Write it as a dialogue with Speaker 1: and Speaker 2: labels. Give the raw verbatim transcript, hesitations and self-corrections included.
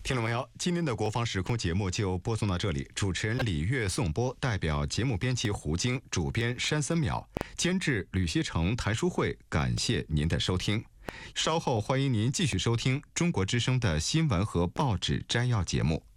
Speaker 1: 听众朋友，今天的国防时空节目就播送到这里。主持人李月颂播，代表节目编辑胡晶、主编山森淼、监制吕锡成、谭书慧，感谢您的收听。稍后欢迎您继续收听中国之声的新闻和报纸摘要节目。